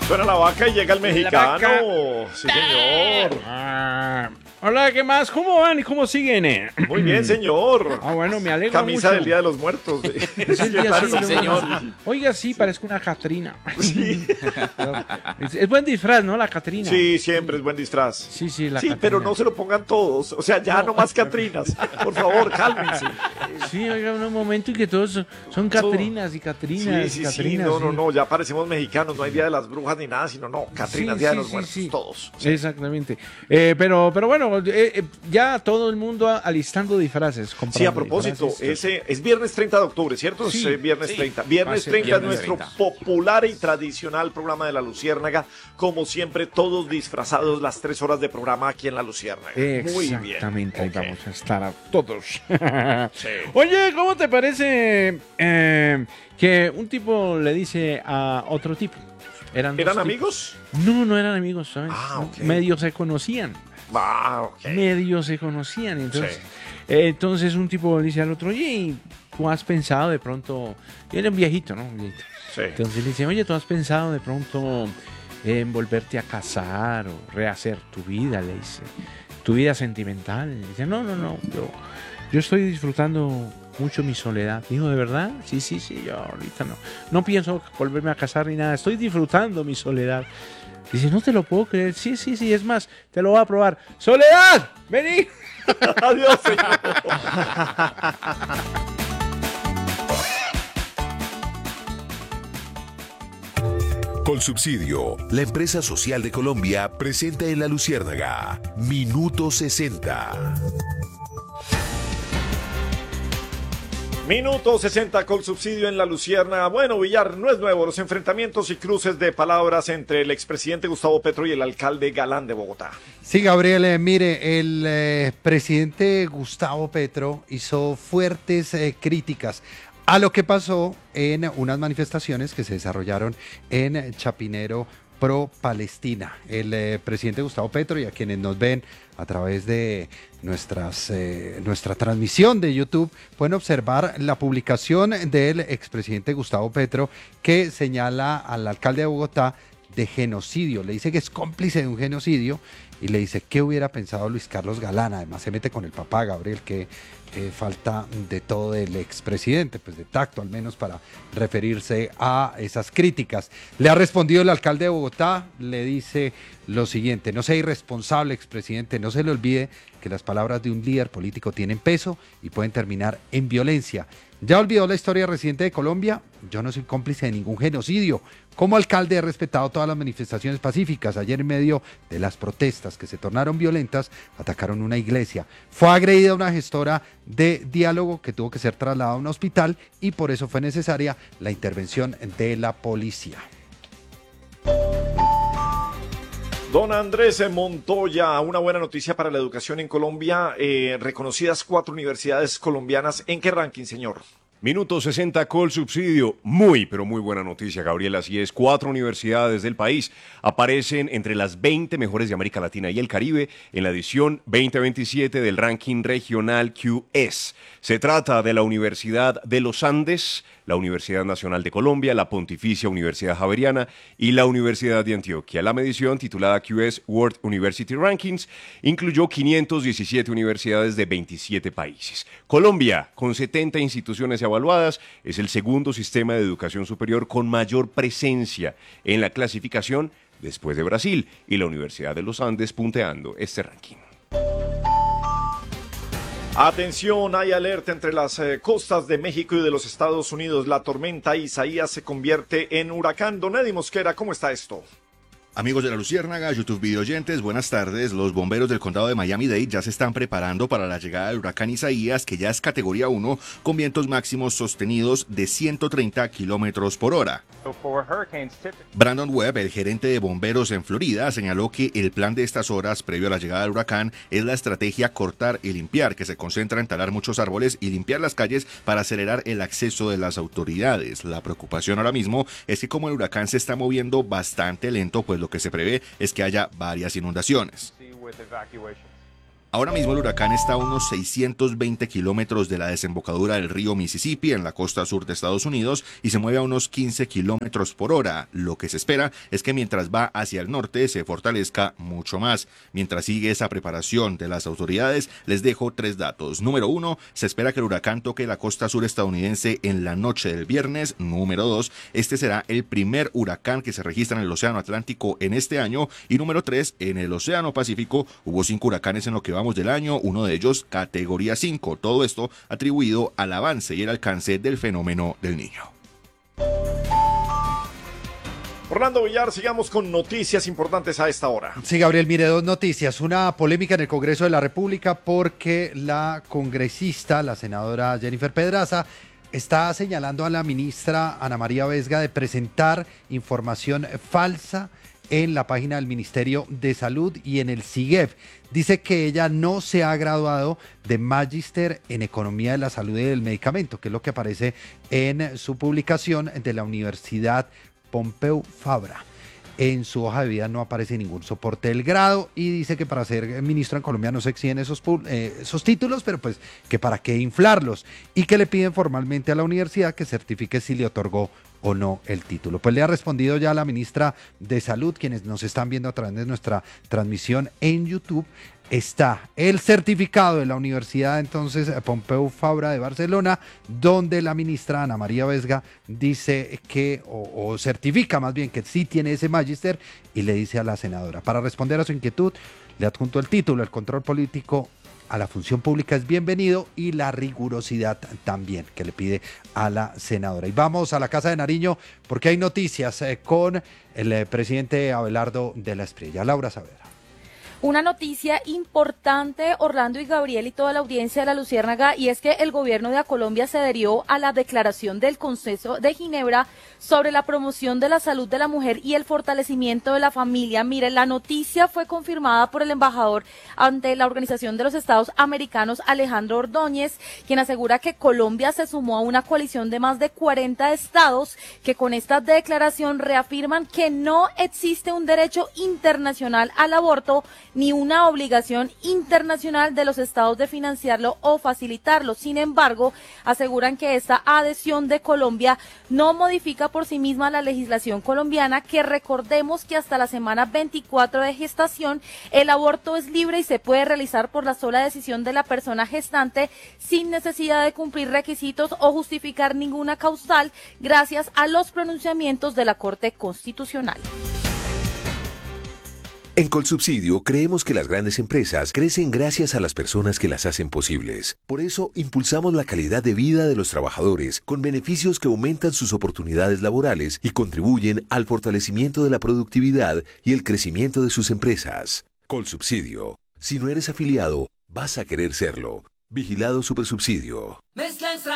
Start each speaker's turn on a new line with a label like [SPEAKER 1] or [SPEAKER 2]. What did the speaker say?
[SPEAKER 1] Suena la vaca y llega el
[SPEAKER 2] La
[SPEAKER 1] mexicano.
[SPEAKER 2] vaca.
[SPEAKER 1] Sí, señor.
[SPEAKER 2] Hola, ¿qué más? ¿Cómo van y cómo siguen?
[SPEAKER 1] Muy bien, señor.
[SPEAKER 2] Bueno, me alegro
[SPEAKER 1] Camisa
[SPEAKER 2] mucho.
[SPEAKER 1] del Día de los Muertos.
[SPEAKER 2] Es el día, sí,
[SPEAKER 3] señor.
[SPEAKER 2] Oiga, sí, parezco una Catrina.
[SPEAKER 1] Sí.
[SPEAKER 2] Es buen disfraz, ¿no? La Catrina.
[SPEAKER 1] Sí, siempre es buen disfraz.
[SPEAKER 2] Sí, la
[SPEAKER 1] Sí,
[SPEAKER 2] Catrina.
[SPEAKER 1] pero no se lo pongan todos. O sea, ya no más Catrinas. Por favor, cálmense.
[SPEAKER 2] Sí, oiga, un momento y que todos son Catrinas y Catrinas.
[SPEAKER 1] Sí,
[SPEAKER 2] Catrinas,
[SPEAKER 1] no, ya parecemos mexicanos, no hay Día de las Brujas ni nada, sino Catrinas,
[SPEAKER 2] Sí,
[SPEAKER 1] Día de
[SPEAKER 2] sí,
[SPEAKER 1] los
[SPEAKER 2] sí,
[SPEAKER 1] Muertos,
[SPEAKER 2] sí.
[SPEAKER 1] todos.
[SPEAKER 2] Exactamente. Pero bueno, ya todo el mundo alistando disfraces.
[SPEAKER 1] Sí,
[SPEAKER 2] comprando
[SPEAKER 1] a propósito,
[SPEAKER 2] disfraces.
[SPEAKER 1] es viernes 30 de octubre, ¿cierto?
[SPEAKER 2] Sí,
[SPEAKER 1] Es viernes
[SPEAKER 3] sí.
[SPEAKER 1] 30.
[SPEAKER 2] Va a
[SPEAKER 1] Viernes
[SPEAKER 2] ser
[SPEAKER 1] 30 es
[SPEAKER 3] viernes
[SPEAKER 1] nuestro
[SPEAKER 3] 30.
[SPEAKER 1] popular y tradicional programa de La Luciérnaga. Como siempre, todos disfrazados las 3 horas de programa aquí en La Luciérnaga. Muy bien.
[SPEAKER 2] Exactamente, ahí
[SPEAKER 1] Ok.
[SPEAKER 2] vamos a estar a todos.
[SPEAKER 1] Sí.
[SPEAKER 2] Oye, ¿cómo te parece que un tipo le dice a otro tipo? ¿Eran
[SPEAKER 1] ¿Eran
[SPEAKER 2] dos
[SPEAKER 1] amigos?
[SPEAKER 2] tipos. No eran amigos, ¿sabes?
[SPEAKER 1] Ah,
[SPEAKER 2] No,
[SPEAKER 1] ok.
[SPEAKER 2] medio se conocían.
[SPEAKER 1] Ok.
[SPEAKER 2] Medio se conocían. Entonces,
[SPEAKER 1] Sí.
[SPEAKER 2] entonces un tipo le dice al otro, oye, ¿tú has pensado de pronto? Y era un viejito, ¿no? Un viejito.
[SPEAKER 1] Sí.
[SPEAKER 2] Entonces le dice, oye, ¿tú has pensado de pronto en volverte a casar o rehacer tu vida? Le dice, tu vida sentimental. Le dice, no, yo estoy disfrutando mucho mi soledad. Dijo, ¿de verdad? Sí, yo ahorita no pienso volverme a casar ni nada, estoy disfrutando mi soledad. Dice, no te lo puedo creer. Sí, es más, te lo voy a probar. ¡Soledad! ¡Vení!
[SPEAKER 1] Adiós, señor.
[SPEAKER 4] Colsubsidio, la empresa social de Colombia, presenta en La Luciérnaga Minuto 60.
[SPEAKER 1] Minuto 60 con subsidio en La Luciérnaga. Bueno, Villar, no es nuevo los enfrentamientos y cruces de palabras entre el expresidente Gustavo Petro y el alcalde Galán de Bogotá.
[SPEAKER 5] Sí, Gabriel, mire, el presidente Gustavo Petro hizo fuertes críticas a lo que pasó en unas manifestaciones que se desarrollaron en Chapinero pro Palestina. El presidente Gustavo Petro, y a quienes nos ven a través de nuestra transmisión de YouTube, pueden observar la publicación del expresidente Gustavo Petro que señala al alcalde de Bogotá de genocidio. Le dice que es cómplice de un genocidio y le dice qué hubiera pensado Luis Carlos Galán. Además se mete con el papá, Gabriel, que falta de todo del expresidente, pues de tacto al menos para referirse a esas críticas. Le ha respondido el alcalde de Bogotá, le dice lo siguiente: no sea irresponsable, expresidente, no se le olvide que las palabras de un líder político tienen peso y pueden terminar en violencia. ¿Ya olvidó la historia reciente de Colombia? Yo no soy cómplice de ningún genocidio. Como alcalde he respetado todas las manifestaciones pacíficas. Ayer, en medio de las protestas que se tornaron violentas, atacaron una iglesia. Fue agredida una gestora de diálogo que tuvo que ser trasladada a un hospital y por eso fue necesaria la intervención de la policía.
[SPEAKER 1] Don Andrés Montoya, una buena noticia para la educación en Colombia. Reconocidas 4 universidades colombianas. ¿En qué ranking, señor?
[SPEAKER 6] Minuto 60 Colsubsidio. Muy, pero muy buena noticia, Gabriel. Así es, 4 universidades del país aparecen entre las 20 mejores de América Latina y el Caribe en la edición 2027 del ranking regional QS. Se trata de la Universidad de los Andes, la Universidad Nacional de Colombia, la Pontificia Universidad Javeriana y la Universidad de Antioquia. La medición, titulada QS World University Rankings, incluyó 517 universidades de 27 países. Colombia, con 70 instituciones evaluadas, es el segundo sistema de educación superior con mayor presencia en la clasificación después de Brasil y la Universidad de los Andes punteando este ranking.
[SPEAKER 1] Atención, hay alerta entre las costas de México y de los Estados Unidos. La tormenta Isaías se convierte en huracán. Don Eddie Mosquera, ¿cómo está esto?
[SPEAKER 7] Amigos de La Luciérnaga, YouTube video oyentes, buenas tardes. Los bomberos del condado de Miami-Dade ya se están preparando para la llegada del huracán Isaías, que ya es categoría 1, con vientos máximos sostenidos de 130 kilómetros por hora. Brandon Webb, el gerente de bomberos en Florida, señaló que el plan de estas horas previo a la llegada del huracán es la estrategia cortar y limpiar, que se concentra en talar muchos árboles y limpiar las calles para acelerar el acceso de las autoridades. La preocupación ahora mismo es que como el huracán se está moviendo bastante lento, pues lo que se prevé es que haya varias inundaciones. Ahora mismo el huracán está a unos 620 kilómetros de la desembocadura del río Mississippi en la costa sur de Estados Unidos y se mueve a unos 15 kilómetros por hora. Lo que se espera es que mientras va hacia el norte se fortalezca mucho más. Mientras sigue esa preparación de las autoridades, les dejo 3 datos. Número 1, se espera que el huracán toque la costa sur estadounidense en la noche del viernes. Número 2, este será el primer huracán que se registra en el Océano Atlántico en este año. Y número 3, en el Océano Pacífico hubo 5 huracanes en lo que vamos del año, uno de ellos categoría 5. Todo esto atribuido al avance y el alcance del fenómeno del Niño.
[SPEAKER 1] Orlando Villar, sigamos con noticias importantes a esta hora.
[SPEAKER 5] Sí, Gabriel, mire, 2 noticias. Una polémica en el Congreso de la República porque la congresista, la senadora Jennifer Pedraza, está señalando a la ministra Ana María Vesga de presentar información falsa en la página del Ministerio de Salud y en el SIGEF. Dice que ella no se ha graduado de Magíster en Economía de la Salud y del Medicamento, que es lo que aparece en su publicación de la Universidad Pompeu Fabra. En su hoja de vida no aparece ningún soporte del grado y dice que para ser ministro en Colombia no se exigen esos títulos, pero pues que para qué inflarlos, y que le piden formalmente a la universidad que certifique si le otorgó o no el título. Pues le ha respondido ya la ministra de Salud, quienes nos están viendo a través de nuestra transmisión en YouTube. Está el certificado de la Universidad entonces Pompeu Fabra de Barcelona, donde la ministra Ana María Vesga dice que, o certifica más bien que sí tiene ese magíster, y le dice a la senadora, para responder a su inquietud, le adjunto el título: el control político a la función pública es bienvenido y la rigurosidad también, que le pide a la senadora. Y vamos a la Casa de Nariño porque hay noticias con el presidente Abelardo de la Espriella. Laura Saavedra.
[SPEAKER 3] Una noticia importante, Orlando y Gabriel y toda la audiencia de la Luciérnaga, y es que el gobierno de Colombia se adhirió a la declaración del Consejo de Ginebra sobre la promoción de la salud de la mujer y el fortalecimiento de la familia. Mire, la noticia fue confirmada por el embajador ante la Organización de los Estados Americanos, Alejandro Ordóñez, quien asegura que Colombia se sumó a una coalición de más de 40 estados que con esta declaración reafirman que no existe un derecho internacional al aborto ni una obligación internacional de los estados de financiarlo o facilitarlo. Sin embargo, aseguran que esta adhesión de Colombia no modifica por sí misma la legislación colombiana, que recordemos que hasta la semana 24 de gestación el aborto es libre y se puede realizar por la sola decisión de la persona gestante sin necesidad de cumplir requisitos o justificar ninguna causal, gracias a los pronunciamientos de la Corte Constitucional.
[SPEAKER 4] En Colsubsidio creemos que las grandes empresas crecen gracias a las personas que las hacen posibles. Por eso impulsamos la calidad de vida de los trabajadores con beneficios que aumentan sus oportunidades laborales y contribuyen al fortalecimiento de la productividad y el crecimiento de sus empresas. Colsubsidio. Si no eres afiliado, vas a querer serlo. Vigilado Supersubsidio.